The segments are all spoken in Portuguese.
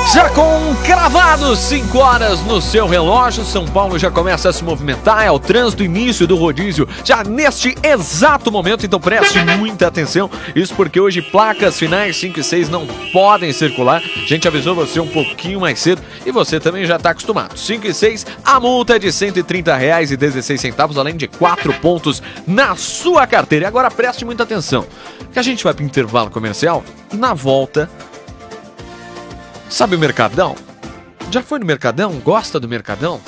Já com cravados 5 horas no seu relógio, São Paulo já começa a se movimentar, é o trânsito, início do rodízio, já neste exato momento, então preste muita atenção, isso porque hoje placas finais 5 e 6 não podem circular, a gente avisou você um pouquinho mais cedo e você também já está acostumado. 5 e 6, a multa é de R$ 130,16, além de 4 pontos na sua carteira. E agora preste muita atenção, que a gente vai para o intervalo comercial, na volta... Sabe o Mercadão? Já foi no Mercadão? Gosta do Mercadão?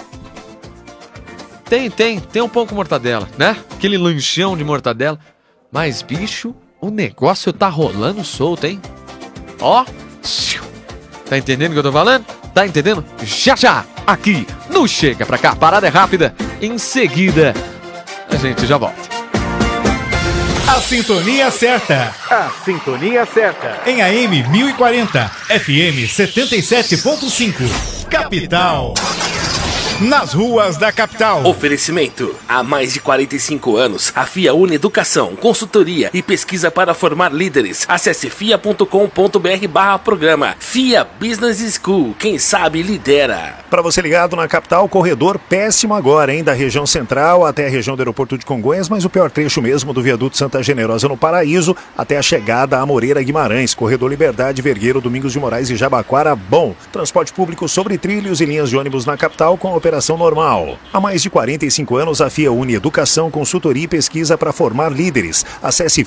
Tem um pão com mortadela, né? Aquele lanchão de mortadela. Mas, bicho, o negócio tá rolando solto, hein? Ó, tá entendendo o que eu tô falando? Tá entendendo? Já, aqui no Chega Pra Cá. Parada é rápida, em seguida a gente já volta. A sintonia certa. A sintonia certa. Em AM 1040, FM 77.5. Capital. Nas ruas da capital. Oferecimento. Há mais de 45 anos, a FIA une educação, consultoria e pesquisa para formar líderes. Acesse fia.com.br/programa. FIA Business School. Quem sabe lidera. Para você ligado na capital, corredor péssimo agora, hein? Da região central até a região do aeroporto de Congonhas, mas o pior trecho mesmo do viaduto Santa Generosa no Paraíso até a chegada a Moreira Guimarães. Corredor Liberdade, Vergueiro, Domingos de Moraes e Jabaquara, bom. Transporte público sobre trilhos e linhas de ônibus na capital com operação normal. Há mais de 45 anos, a FIA une educação, consultoria e pesquisa para formar líderes. Acesse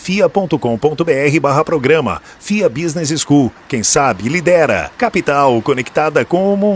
fia.com.br/programa. FIA Business School. Quem sabe lidera. Capital conectada com o mundo.